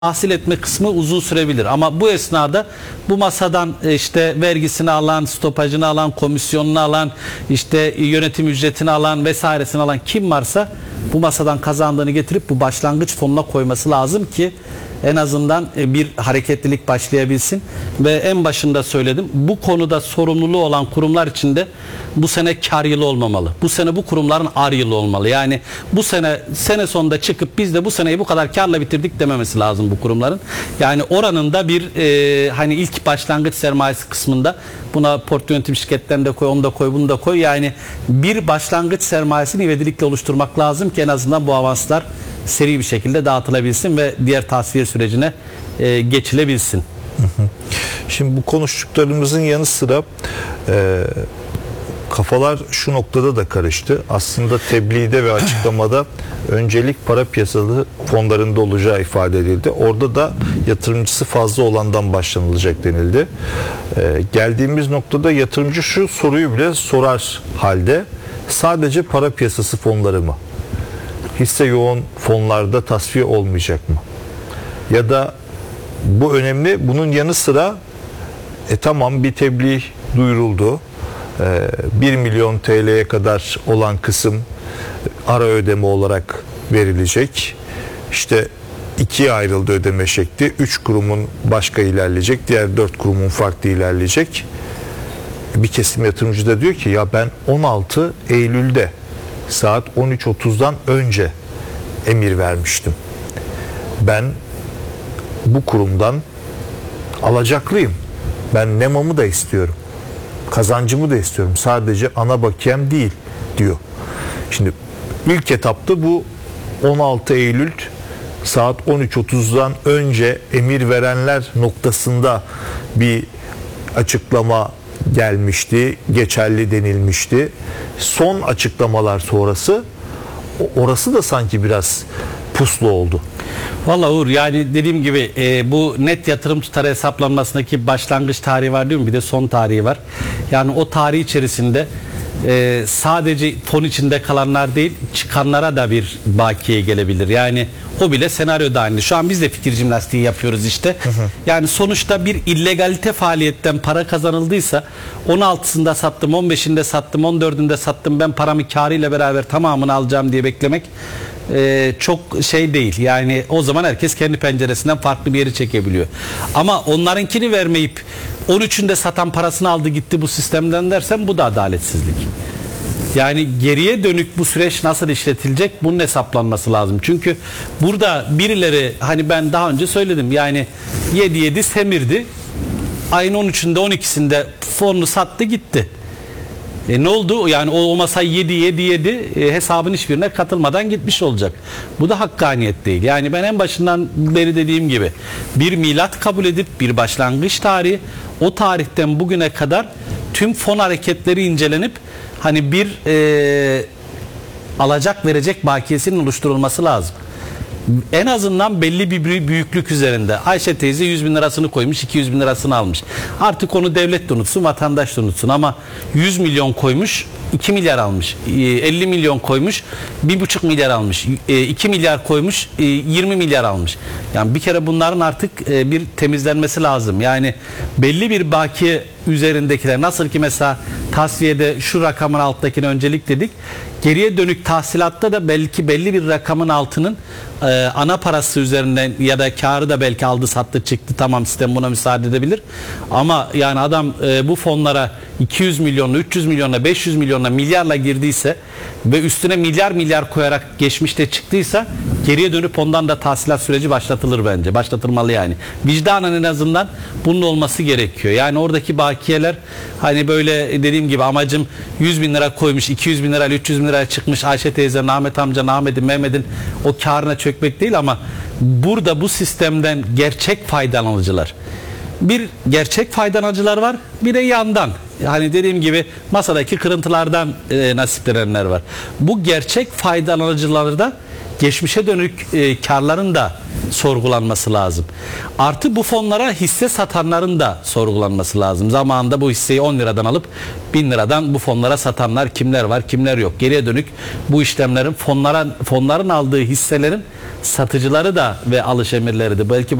tahsil etme kısmı uzun sürebilir ama bu esnada bu masadan işte vergisini alan, stopajını alan, komisyonunu alan, işte yönetim ücretini alan vesairesini alan kim varsa bu masadan kazandığını getirip bu başlangıç fonuna koyması lazım ki en azından bir hareketlilik başlayabilsin. Ve en başında söyledim, bu konuda sorumluluğu olan kurumlar içinde bu sene kar yılı olmamalı. Bu sene bu kurumların ar yılı olmalı. Yani bu sene sonunda çıkıp biz de bu seneyi bu kadar karla bitirdik dememesi lazım bu kurumların. Yani oranın da bir hani ilk başlangıç sermayesi kısmında buna portföy yönetim şirketlerini de koy, onu da koy, bunu da koy. Yani bir başlangıç sermayesini ivedilikle oluşturmak lazım ki en azından bu avanslar seri bir şekilde dağıtılabilsin ve diğer tasfiye sürecine geçilebilsin. Şimdi bu konuştuklarımızın yanı sıra kafalar şu noktada da karıştı. Aslında tebliğde ve açıklamada öncelik para piyasası fonlarında olacağı ifade edildi. Orada da yatırımcısı fazla olandan başlanılacak denildi. Geldiğimiz noktada yatırımcı şu soruyu bile sorar halde, sadece para piyasası fonları mı? Hisse yoğun fonlarda tasfiye olmayacak mı? Ya da bu önemli, bunun yanı sıra tamam bir tebliğ duyuruldu. 1 milyon TL'ye kadar olan kısım ara ödeme olarak verilecek. İşte ikiye ayrıldı ödeme şekli. 3 kurumun başka ilerleyecek, diğer 4 kurumun farklı ilerleyecek. Bir kesim yatırımcı da diyor ki ya ben 16 Eylül'de saat 13.30'dan önce emir vermiştim. Ben bu kurumdan alacaklıyım. Ben NEMA'mı da istiyorum. Kazancımı da istiyorum. Sadece ana bakiyem değil diyor. Şimdi ilk etapta bu 16 Eylül saat 13.30'dan önce emir verenler noktasında bir açıklama gelmişti, geçerli denilmişti. Son açıklamalar sonrası orası da sanki biraz puslu oldu. Vallahi Uğur, yani dediğim gibi bu net yatırım tutarı hesaplanmasındaki başlangıç tarihi var değil mi? Bir de son tarihi var. Yani o tarih içerisinde sadece fon içinde kalanlar değil, çıkanlara da bir bakiye gelebilir. Yani o bile senaryo dahilinde. Şu an biz de fikir jimnastiği yapıyoruz işte. Yani sonuçta bir illegalite faaliyetten para kazanıldıysa 16'sında sattım, 15'inde sattım, 14'ünde sattım, ben paramı karıyla beraber tamamını alacağım diye beklemek çok şey değil. Yani o zaman herkes kendi penceresinden farklı bir yeri çekebiliyor. Ama onlarınkini vermeyip 13'ünde satan parasını aldı gitti bu sistemden dersen bu da adaletsizlik. Yani geriye dönük bu süreç nasıl işletilecek, bunun hesaplanması lazım. Çünkü burada birileri, hani ben daha önce söyledim, yani 7 semirdi. Ayın 13'ünde 12'sinde fonunu sattı gitti. Ne oldu? Yani o masayı yedi hesabın hiçbirine katılmadan gitmiş olacak. Bu da hakkaniyet değil. Yani ben en başından beri dediğim gibi bir milat kabul edip bir başlangıç tarihi, o tarihten bugüne kadar tüm fon hareketleri incelenip hani bir alacak verecek bakiyesinin oluşturulması lazım. En azından belli bir büyüklük üzerinde. Ayşe teyze 100 bin lirasını koymuş, 200 bin lirasını almış. Artık onu devlet de unutsun, vatandaş da unutsun. Ama 100 milyon koymuş, 2 milyar almış. 50 milyon koymuş, 1,5 milyar almış. 2 milyar koymuş, 20 milyar almış. Yani bir kere bunların artık bir temizlenmesi lazım. Yani belli bir bakiye üzerindekiler, nasıl ki mesela tasfiyede şu rakamın alttakine öncelik dedik. Geriye dönük tahsilatta da belki belli bir rakamın altının ana parası üzerinden ya da karı da belki aldı sattı çıktı, tamam, sistem buna müsaade edebilir. Ama yani adam bu fonlara 200 milyonla, 300 milyonla, 500 milyonla, milyarla girdiyse ve üstüne milyar koyarak geçmişte çıktıysa geriye dönüp ondan da tahsilat süreci başlatılır bence. Başlatılmalı yani. Vicdanen en azından bunun olması gerekiyor. Yani oradaki bakiyeler, hani böyle dediğim gibi amacım 100 bin lira koymuş, 200 bin lirayla 300 bin liraya çıkmış Ayşe teyze, Ahmet amca, Ahmet'in, Mehmet'in o karına çökmek değil ama burada bu sistemden gerçek faydalanıcılar. Bir gerçek faydalanıcılar var, bir de yandan. Hani dediğim gibi masadaki kırıntılardan nasiplenenler var. Bu gerçek faydalanıcıları da geçmişe dönük karların da sorgulanması lazım. Artı bu fonlara hisse satanların da sorgulanması lazım. Zamanında bu hisseyi 10 liradan alıp 1000 liradan bu fonlara satanlar kimler var, kimler yok. Geriye dönük bu işlemlerin fonların aldığı hisselerin satıcıları da ve alış emirleri de belki